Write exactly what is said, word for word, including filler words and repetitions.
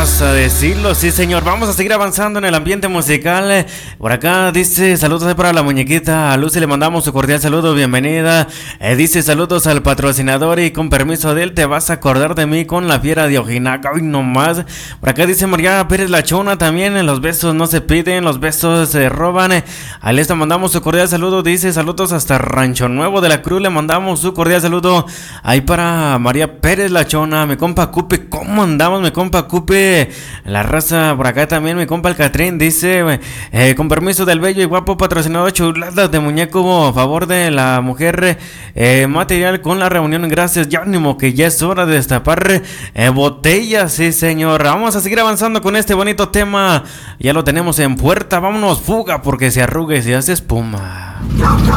vas a decirlo? Sí, señor. Vamos a seguir avanzando en el ambiente musical. Por acá dice saludos para la muñequita. A Lucy le mandamos su cordial saludo, bienvenida. Eh, dice saludos al patrocinador y con permiso de él te vas a acordar de mí con la fiera de Ojinaca. Hoy nomás. Por acá dice María Pérez La Chona también. En los besos no se piden, los besos se roban. Eh, a él le mandamos su cordial saludo. Dice saludos hasta Rancho Nuevo de la Cruz. Le mandamos su cordial saludo. Ahí para María Pérez La Chona. Mi compa Cupe, ¿cómo andamos, mi compa Cupe? La raza por acá también, mi compa el Catrín dice, eh, con permiso del bello y guapo patrocinador chuladas de muñeco a favor de la mujer, eh, material con la reunión, gracias, ya ánimo que ya es hora de destapar eh, botellas, sí señor. Vamos a seguir avanzando con este bonito tema, ya lo tenemos en puerta, vámonos, fuga porque se arruga y se hace espuma.